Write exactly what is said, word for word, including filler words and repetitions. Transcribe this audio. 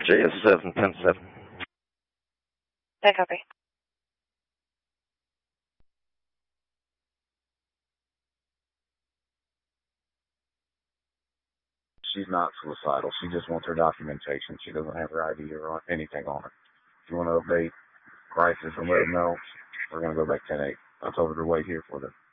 J S seven, ten seven. I copy. She's not suicidal. She just wants her documentation. She doesn't have her I D or anything on her. If you want to update prices and let them know, we're going to go back ten eight. I told her to wait here for the